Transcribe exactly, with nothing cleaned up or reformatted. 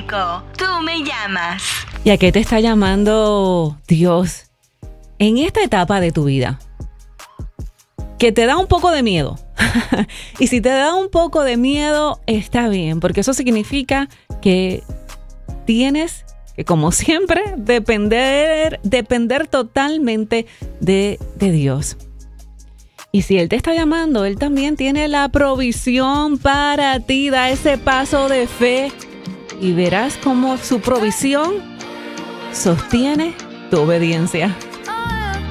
México. Tú me llamas. ¿Y a qué te está llamando Dios en esta etapa de tu vida? Que te da un poco de miedo. Y si te da un poco de miedo, está bien, porque eso significa que tienes que, como siempre, depender, depender totalmente de, de Dios. Y si Él te está llamando, Él también tiene la provisión para ti. Da ese paso de fe y verás cómo su provisión sostiene tu obediencia.